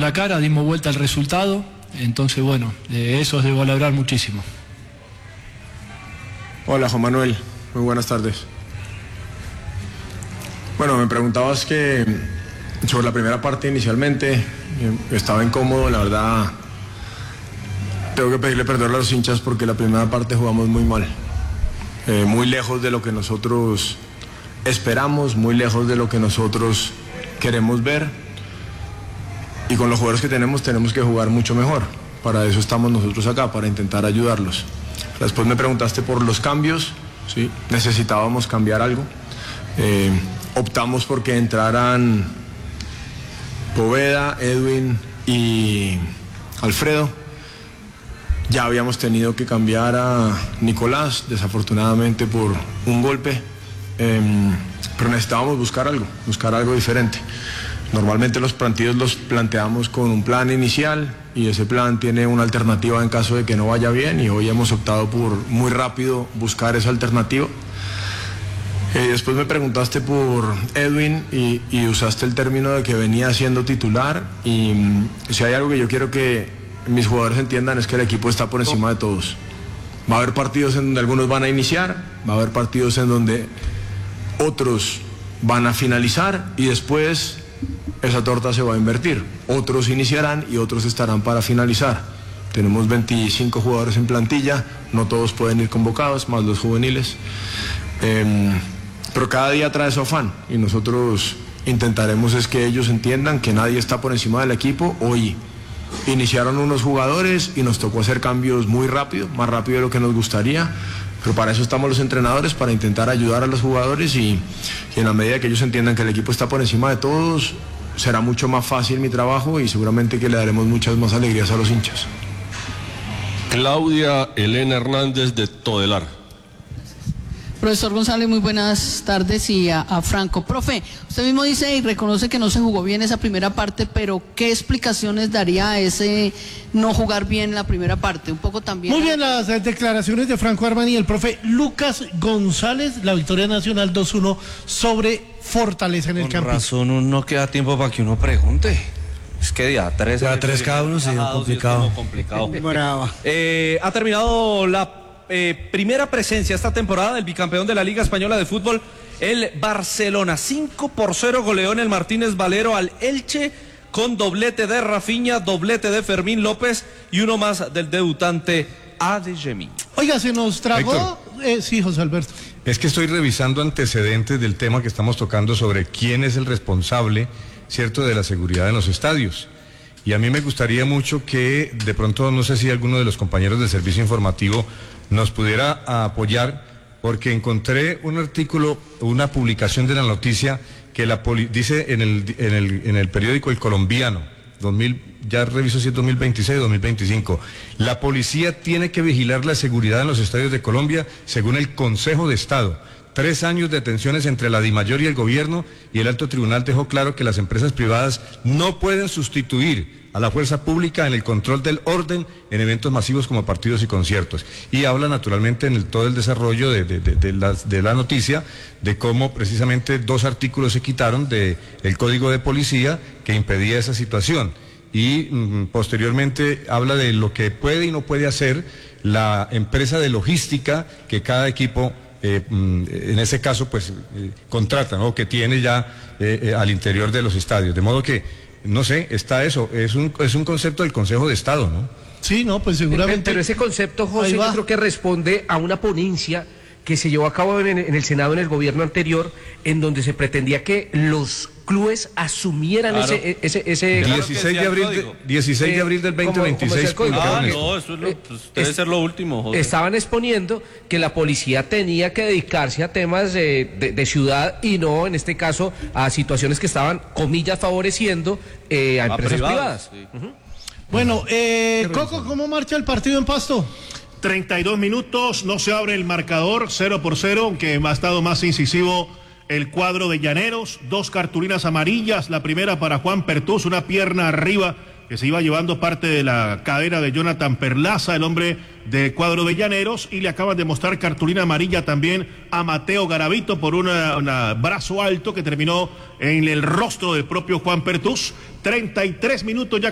la cara, dimos vuelta al resultado, entonces bueno, eso es de valorar muchísimo. Hola Juan Manuel, muy buenas tardes. Bueno, me preguntabas que sobre la primera parte inicialmente, estaba incómodo, la verdad, tengo que pedirle perdón a los hinchas porque la primera parte jugamos muy mal, muy lejos de lo que nosotros esperamos, muy lejos de lo que nosotros queremos ver, y con los jugadores que tenemos que jugar mucho mejor. Para eso estamos nosotros acá, para intentar ayudarlos. Después me preguntaste por los cambios, ¿sí? Necesitábamos cambiar algo. Optamos porque entraran Poveda, Edwin y Alfredo. Ya habíamos tenido que cambiar a Nicolás, desafortunadamente por un golpe, pero necesitábamos buscar algo diferente. Normalmente los partidos los planteamos con un plan inicial y ese plan tiene una alternativa en caso de que no vaya bien, y hoy hemos optado por muy rápido buscar esa alternativa. Después me preguntaste por Edwin y usaste el término de que venía siendo titular, y si hay algo que yo quiero que mis jugadores entiendan es que el equipo está por encima de todos. Va a haber partidos en donde algunos van a iniciar, va a haber partidos en donde otros van a finalizar y después esa torta se va a invertir. Otros iniciarán y otros estarán para finalizar. Tenemos 25 jugadores en plantilla, no todos pueden ir convocados, más los juveniles. Pero cada día trae su afán y nosotros intentaremos es que ellos entiendan que nadie está por encima del equipo. Hoy iniciaron unos jugadores y nos tocó hacer cambios muy rápido, más rápido de lo que nos gustaría, pero para eso estamos los entrenadores, para intentar ayudar a los jugadores, y en la medida que ellos entiendan que el equipo está por encima de todos, será mucho más fácil mi trabajo y seguramente que le daremos muchas más alegrías a los hinchas. Claudia Elena Hernández de Todelar. Profesor González, muy buenas tardes, y a Franco. Profe, usted mismo dice y reconoce que no se jugó bien esa primera parte, pero ¿qué explicaciones daría a ese no jugar bien la primera parte? Un poco también... Muy bien las declaraciones de Franco Armani y el profe Lucas González, la victoria nacional 2-1 sobre Fortaleza en el campo. Con razón, no queda tiempo para que uno pregunte. Es que día tres cada uno, sí, complicado. Brava. Ha terminado la primera presencia esta temporada del bicampeón de la Liga Española de Fútbol, el Barcelona. 5-0 goleó en el Martínez Valero al Elche, con doblete de Rafinha, doblete de Fermín López y uno más del debutante Adeyemi. Oiga, se nos tragó... sí, José Alberto. Es que estoy revisando antecedentes del tema que estamos tocando sobre quién es el responsable, ¿cierto?, de la seguridad en los estadios. Y a mí me gustaría mucho que de pronto, no sé si alguno de los compañeros del servicio informativo nos pudiera apoyar, porque encontré un artículo, una publicación de la noticia que dice en el periódico El Colombiano, ya reviso si es 2026 o 2025, la policía tiene que vigilar la seguridad en los estadios de Colombia según el Consejo de Estado. 3 años de tensiones entre la DIMAYOR y el gobierno, y el alto tribunal dejó claro que las empresas privadas no pueden sustituir a la fuerza pública en el control del orden en eventos masivos como partidos y conciertos. Y habla naturalmente en todo el desarrollo de la noticia de cómo precisamente 2 artículos se quitaron del Código de Policía que impedía esa situación. Y posteriormente habla de lo que puede y no puede hacer la empresa de logística que cada equipo en ese caso pues contrata, ¿no?, que tiene ya al interior de los estadios, de modo que no sé, está eso, es un concepto del Consejo de Estado, ¿no? Sí, no, pues seguramente. Pero ese concepto, José, yo creo que responde a una ponencia que se llevó a cabo en el Senado en el gobierno anterior, en donde se pretendía que los clubes asumieran ese 16 de abril del 2026. No, eso debe ser lo último, José. Estaban exponiendo que la policía tenía que dedicarse a temas de ciudad y no, en este caso, a situaciones que estaban, comillas, favoreciendo a empresas privadas. Sí. Bueno, Coco, ¿cómo marcha el partido en Pasto? 32 minutos, no se abre el marcador, 0-0, aunque ha estado más incisivo el cuadro de Llaneros. 2 cartulinas amarillas, la primera para Juan Pertús, una pierna arriba que se iba llevando parte de la cadera de Jonathan Perlaza, el hombre del cuadro de Llaneros, y le acaban de mostrar cartulina amarilla también a Mateo Garavito por un brazo alto que terminó en el rostro del propio Juan Pertús. 33 minutos ya.